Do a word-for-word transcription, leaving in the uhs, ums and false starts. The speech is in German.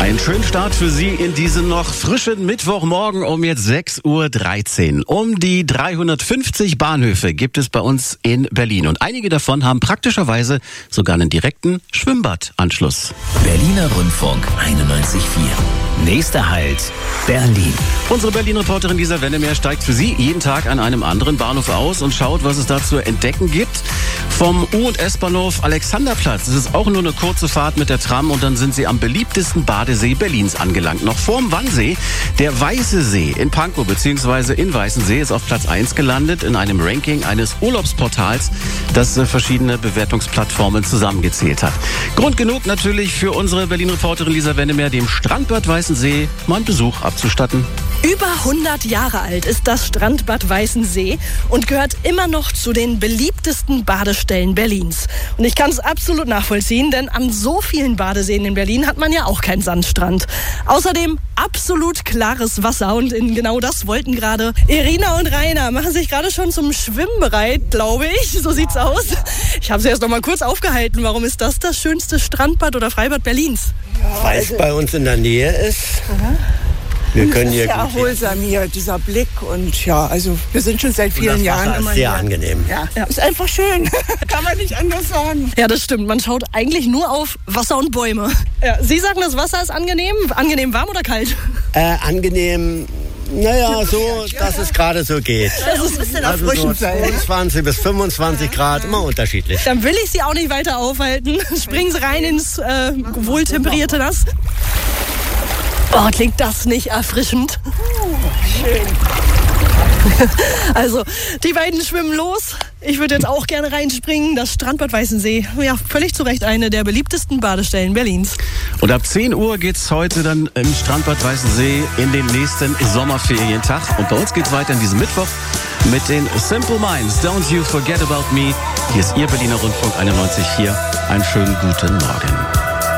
Einen schönen Start für Sie in diesen noch frischen Mittwochmorgen um jetzt sechs Uhr dreizehn. Um die dreihundertfünfzig Bahnhöfe gibt es bei uns in Berlin. Und einige davon haben praktischerweise sogar einen direkten Schwimmbadanschluss. Berliner Rundfunk einundneunzig Komma vier. Nächster Halt, Berlin. Unsere Berlin-Reporterin Lisa Wennemer steigt für Sie jeden Tag an einem anderen Bahnhof aus und schaut, was es da zu entdecken gibt. Vom U- und S-Bahnhof Alexanderplatz. Es ist auch nur eine kurze Fahrt mit der Tram und dann sind Sie am beliebtesten Badesee Berlins angelangt. Noch vorm Wannsee, der Weiße See in Pankow bzw. in Weißensee ist auf Platz eins gelandet in einem Ranking eines Urlaubsportals, das äh, verschiedene Bewertungsplattformen zusammengezählt hat. Grund genug natürlich für unsere Berlin-Reporterin Lisa Wennemer, dem Strandbad Weißensee mal einen Besuch abzustatten. Über hundert Jahre alt ist das Strandbad Weißensee und gehört immer noch zu den beliebtesten Badestellen Berlins. Und ich kann es absolut nachvollziehen, denn an so vielen Badeseen in Berlin hat man ja auch keinen Sandstrand. Außerdem absolut klares Wasser und in genau das wollten gerade Irina und Rainer, machen sich gerade schon zum Schwimmen bereit, glaube ich. So sieht's aus. Ich habe sie erst noch mal kurz aufgehalten. Warum ist das das schönste Strandbad oder Freibad Berlins? Ja, Weil es also bei uns in der Nähe ist. Aha. Wir können das ist hier sehr erholsam hier, dieser Blick. Und ja, also wir sind schon seit vielen Jahren immer sehr hier. Angenehm. Ja, ja, ist einfach schön. Kann man nicht anders sagen. Ja, das stimmt. Man schaut eigentlich nur auf Wasser und Bäume. Ja, Sie sagen, das Wasser ist angenehm. Angenehm warm oder kalt? Äh, angenehm... Naja, so, dass es gerade so geht. Das ist ein bisschen also erfrischend so zweiundzwanzig bis fünfundzwanzig Grad, immer unterschiedlich. Dann will ich Sie auch nicht weiter aufhalten. Springen Sie rein ins äh, wohltemperierte Nass. Oh, klingt das nicht erfrischend? Schön. Also, die beiden schwimmen los. Ich würde jetzt auch gerne reinspringen. Das Strandbad Weißensee, ja, völlig zu Recht eine der beliebtesten Badestellen Berlins. Und ab zehn Uhr geht's heute dann im Strandbad Weißensee in den nächsten Sommerferientag. Und bei uns geht's weiter in diesem Mittwoch mit den Simple Minds. Don't you forget about me. Hier ist Ihr Berliner Rundfunk einundneunzig Komma vier. Einen schönen guten Morgen.